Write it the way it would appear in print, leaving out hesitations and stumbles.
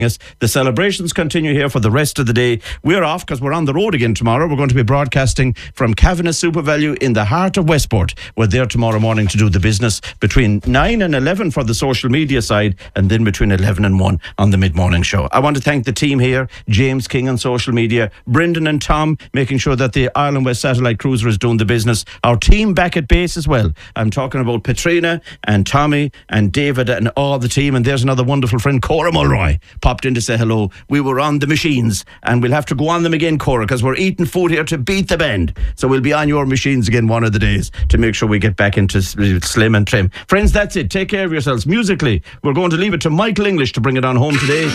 Yes, the celebrations continue here for the rest of the day. We're off because we're on the road again tomorrow. We're going to be broadcasting from Cavanagh Super Value in the heart of Westport. We're there tomorrow morning to do the business between 9 and 11 for the social media side, and then between 11 and 1 on the mid-morning show. I want to thank the team here, James King on social media, Brendan and Tom making sure that the Ireland West Satellite Cruiser is doing the business. Our team back at base as well. I'm talking about Petrina and Tommy and David and all the team. And there's another wonderful friend, Cora Mulroy, popped in to say hello. We were on the machines and we'll have to go on them again, Cora, because we're eating food here to beat the band. So we'll be on your machines again one of the days to make sure we get back into slim and trim. Friends, that's it. Take care of yourselves. Musically, we're going to leave it to Michael English to bring it on home today.